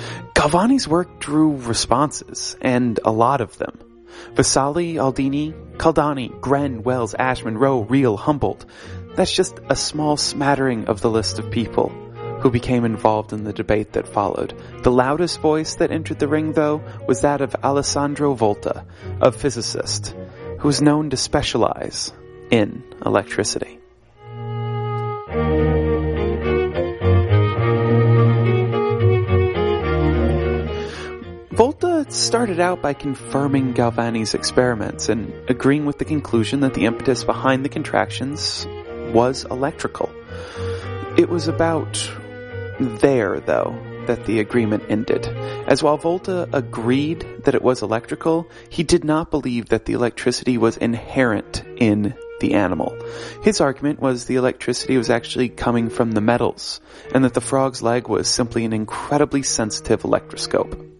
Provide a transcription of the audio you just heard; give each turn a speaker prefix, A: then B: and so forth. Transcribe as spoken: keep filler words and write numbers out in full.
A: Galvani's work drew responses, and a lot of them. Vesali, Aldini, Caldani, Gren, Wells, Ash, Monroe, Reel, Humboldt. That's just a small smattering of the list of people who became involved in the debate that followed. The loudest voice that entered the ring, though, was that of Alessandro Volta, a physicist, who was known to specialize in electricity. Volta started out by confirming Galvani's experiments and agreeing with the conclusion that the impetus behind the contractions was electrical. It was about there, though, that the agreement ended, as while Volta agreed that it was electrical, he did not believe that the electricity was inherent in the animal. His argument was the electricity was actually coming from the metals, and that the frog's leg was simply an incredibly sensitive electroscope.